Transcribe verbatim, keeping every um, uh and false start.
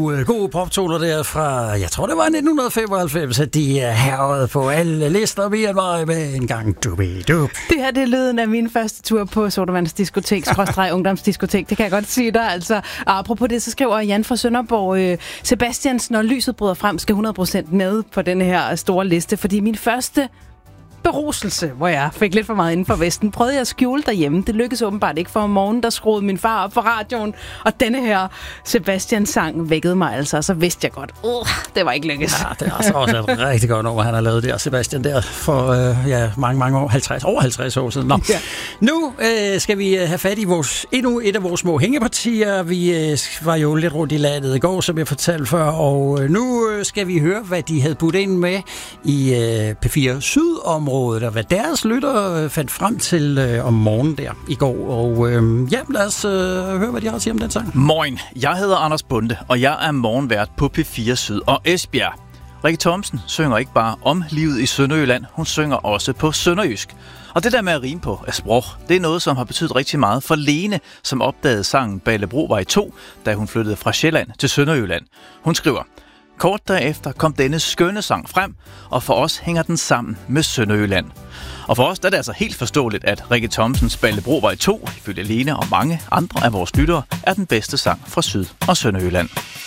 gode, gode poptoner der fra, jeg tror det var nitten femoghalvfems, at de er herret på alle lister mere end mig med en gang dubi-dub. Det her det er lyden af min første tur på Sodavands diskotek, skråstreg ungdomsdiskotek, det kan jeg godt sige dig. Altså, apropos det, så skriver Jan fra Sønderborg, øh, Sebastians, når lyset bryder frem, skal hundrede procent med på den her store liste, fordi min første beruselse, hvor jeg fik lidt for meget inden for Vesten, prøvede jeg at skjule derhjemme. Det lykkedes åbenbart ikke, for om morgenen, der skruede min far op for radioen, og denne her Sebastian-sang vækkede mig altså, og så vidste jeg godt, uh, det var ikke lykkes. Ja, det er altså også et rigtig godt nummer, han har lavet der, Sebastian, der for øh, ja, mange, mange år, halvtreds, over halvtreds år siden. Nå. Ja. Nu øh, skal vi have fat i vores, endnu et af vores små hængepartier. Vi øh, var jo lidt rundt i landet i går, som jeg fortalte før, og øh, nu øh, skal vi høre, hvad de havde budt ind med i øh, P fire Syd-området, og hvad deres lytter fandt frem til øh, om morgenen der i går. Og øh, ja, lad os øh, høre, hvad de har at sige om den sang. Moin, jeg hedder Anders Bunde, og jeg er morgenvært på P fire Syd og Esbjerg. Rikke Thomsen synger ikke bare om livet i Sønderjylland, hun synger også på sønderjysk. Og det der med at rime på af sprog, det er noget, som har betydet rigtig meget for Lene, som opdagede sangen Ballebrovej to, da hun flyttede fra Sjælland til Sønderjylland. Hun skriver: kort derefter kom denne skønne sang frem, og for os hænger den sammen med Sønderjylland. Og for os der er det altså helt forståeligt, at Rikke Thomsens Ballebrovej to, ifølge Lene og mange andre af vores lyttere, er den bedste sang fra Syd- og Sønderjylland.